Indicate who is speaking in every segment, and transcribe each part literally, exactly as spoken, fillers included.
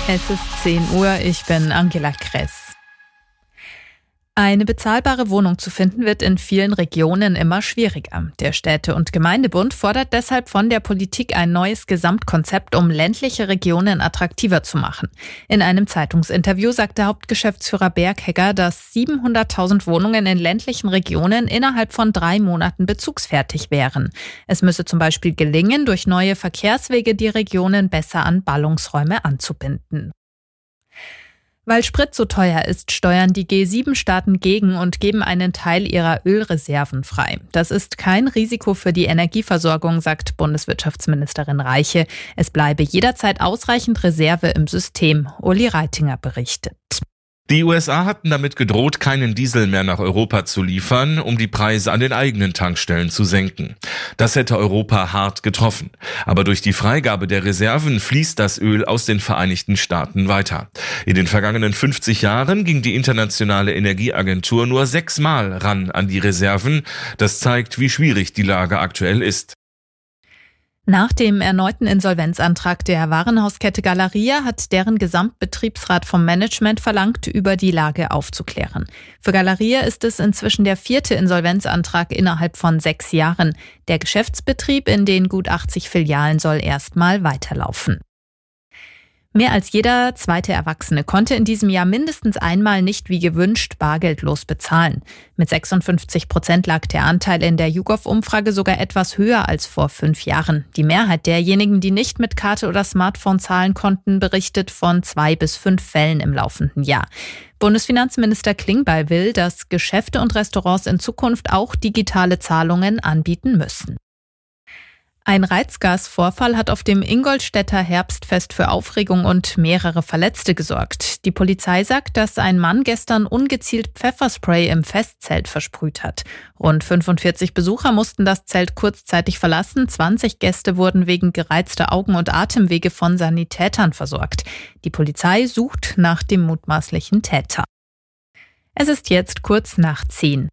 Speaker 1: Es ist zehn Uhr, ich bin Angela Kress. Eine bezahlbare Wohnung zu finden, wird in vielen Regionen immer schwieriger. Der Städte- und Gemeindebund fordert deshalb von der Politik ein neues Gesamtkonzept, um ländliche Regionen attraktiver zu machen. In einem Zeitungsinterview sagte Hauptgeschäftsführer Berghegger, dass siebenhunderttausend Wohnungen in ländlichen Regionen innerhalb von drei Monaten bezugsfertig wären. Es müsse zum Beispiel gelingen, durch neue Verkehrswege die Regionen besser an Ballungsräume anzubinden. Weil Sprit so teuer ist, steuern die G sieben Staaten gegen und geben einen Teil ihrer Ölreserven frei. Das ist kein Risiko für die Energieversorgung, sagt Bundeswirtschaftsministerin Reiche. Es bleibe jederzeit ausreichend Reserve im System. Uli Reitinger berichtet.
Speaker 2: Die U S A hatten damit gedroht, keinen Diesel mehr nach Europa zu liefern, um die Preise an den eigenen Tankstellen zu senken. Das hätte Europa hart getroffen. Aber durch die Freigabe der Reserven fließt das Öl aus den Vereinigten Staaten weiter. In den vergangenen fünfzig Jahren ging die Internationale Energieagentur nur sechsmal ran an die Reserven. Das zeigt, wie schwierig die Lage aktuell ist.
Speaker 1: Nach dem erneuten Insolvenzantrag der Warenhauskette Galeria hat deren Gesamtbetriebsrat vom Management verlangt, über die Lage aufzuklären. Für Galeria ist es inzwischen der vierte Insolvenzantrag innerhalb von sechs Jahren. Der Geschäftsbetrieb in den gut achtzig Filialen soll erstmal weiterlaufen. Mehr als jeder zweite Erwachsene konnte in diesem Jahr mindestens einmal nicht wie gewünscht bargeldlos bezahlen. Mit sechsundfünfzig Prozent lag der Anteil in der YouGov-Umfrage sogar etwas höher als vor fünf Jahren. Die Mehrheit derjenigen, die nicht mit Karte oder Smartphone zahlen konnten, berichtet von zwei bis fünf Fällen im laufenden Jahr. Bundesfinanzminister Klingbeil will, dass Geschäfte und Restaurants in Zukunft auch digitale Zahlungen anbieten müssen. Ein Reizgasvorfall hat auf dem Ingolstädter Herbstfest für Aufregung und mehrere Verletzte gesorgt. Die Polizei sagt, dass ein Mann gestern ungezielt Pfefferspray im Festzelt versprüht hat. Rund fünfundvierzig Besucher mussten das Zelt kurzzeitig verlassen. zwanzig Gäste wurden wegen gereizter Augen- und Atemwege von Sanitätern versorgt. Die Polizei sucht nach dem mutmaßlichen Täter. Es ist jetzt kurz nach zehn.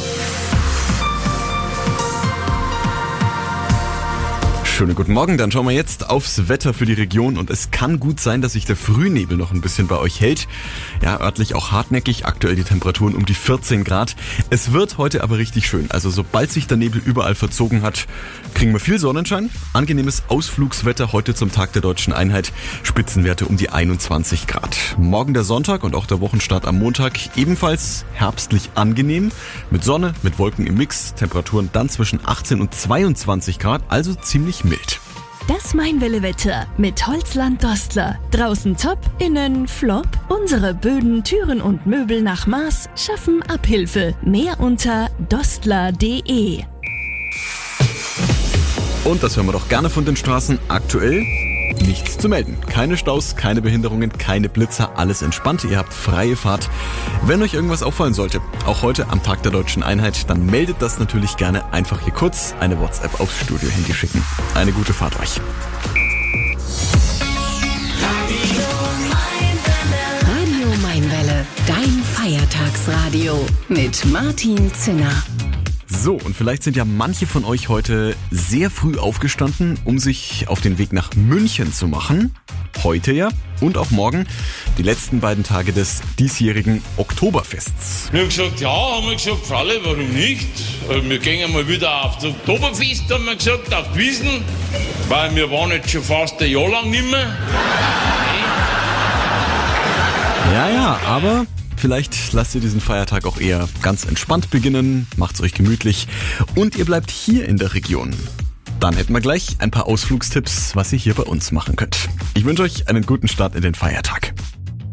Speaker 3: Schönen guten Morgen, dann schauen wir jetzt aufs Wetter für die Region und es kann gut sein, dass sich der Frühnebel noch ein bisschen bei euch hält. Ja, örtlich auch hartnäckig, aktuell die Temperaturen um die vierzehn Grad. Es wird heute aber richtig schön, also sobald sich der Nebel überall verzogen hat, kriegen wir viel Sonnenschein. Angenehmes Ausflugswetter heute zum Tag der Deutschen Einheit, Spitzenwerte um die einundzwanzig Grad. Morgen der Sonntag und auch der Wochenstart am Montag ebenfalls herbstlich angenehm, mit Sonne, mit Wolken im Mix, Temperaturen dann zwischen achtzehn und zweiundzwanzig Grad, also ziemlich mild.
Speaker 4: Das Mainwelle-Wetter mit Holzland Dostler. Draußen top, innen flop. Unsere Böden, Türen und Möbel nach Maß schaffen Abhilfe. Mehr unter dostler punkt de.
Speaker 3: Und das hören wir doch gerne von den Straßen. Aktuell nichts zu melden. Keine Staus, keine Behinderungen, keine Blitzer, alles entspannt. Ihr habt freie Fahrt. Wenn euch irgendwas auffallen sollte, auch heute am Tag der Deutschen Einheit, dann meldet das natürlich gerne einfach hier kurz eine WhatsApp aufs Studio-Handy schicken. Eine gute Fahrt euch.
Speaker 5: Radio Mainwelle, dein Feiertagsradio mit Martin Zinner.
Speaker 3: So, und vielleicht sind ja manche von euch heute sehr früh aufgestanden, um sich auf den Weg nach München zu machen. Heute ja und auch morgen die letzten beiden Tage des diesjährigen Oktoberfests.
Speaker 6: Wir haben gesagt, ja, haben wir gesagt, Fralle, warum nicht? Wir gehen mal wieder auf das Oktoberfest, haben wir gesagt, auf die Wiesn, weil wir waren jetzt schon fast ein Jahr lang nicht mehr.
Speaker 3: Ja, ja, aber vielleicht lasst ihr diesen Feiertag auch eher ganz entspannt beginnen, macht's euch gemütlich und ihr bleibt hier in der Region. Dann hätten wir gleich ein paar Ausflugstipps, was ihr hier bei uns machen könnt. Ich wünsche euch einen guten Start in den Feiertag.